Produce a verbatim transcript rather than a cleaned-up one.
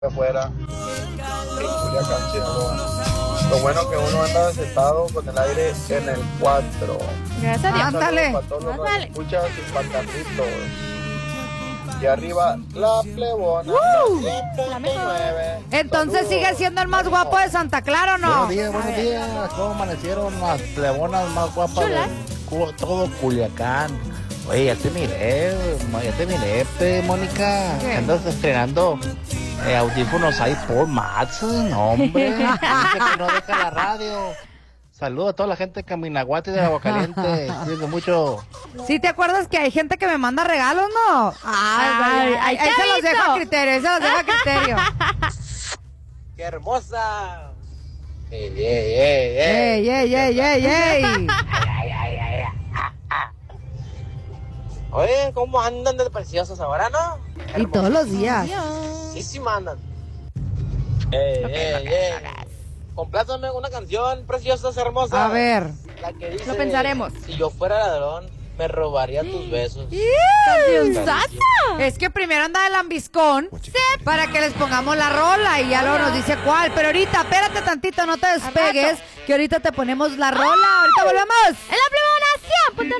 afuera en Culiacán, Sinaloa. Lo bueno que uno anda sentado con el aire en el cuatro. Gracias a Dios. Ándale. Para todos los Ándale. escuchas y pancarritos. Y arriba, la plebona. ¡Uh! La mejor. nueve. Entonces sigue siendo el más guapo de Santa Clara, ¿o no? Buenos días, buenos días. ¿Cómo amanecieron las plebonas más guapas Chulas. de Cu- todo Culiacán? Oye, ya te miré, ma- ya te miré, pe, Mónica. ¿Qué? Andas estrenando eh, audífonos iPod Max, no, hombre. Dice que no deja la radio. Saludos a toda la gente de Caminaguate y de Aguacaliente. Cuídense mucho. ¿Sí te acuerdas que hay gente que me manda regalos, no? Ay, Ay, ahí ay, se los chavito. dejo a criterio, ahí se los dejo a criterio. ¡Qué hermosa! ¡Ey, ey, ey, ey! ¡Ey, ey, ey, ey, ey! Oye, ¿cómo andan de preciosos ahora, no? Y todos los días. Sí, sí mandan. ¡Ey, ey, ey! Complázame una canción, preciosas, hermosas. A ver. La que dice... Lo pensaremos. Si yo fuera ladrón, me robaría tus besos. ¡Cancionzaza! Es que primero anda el lambiscón para que les pongamos la rola y ya luego nos dice cuál. Pero ahorita, espérate tantito, no te despegues, que ahorita te ponemos la rola. Ahorita volvemos. ¡En la plebona cien punto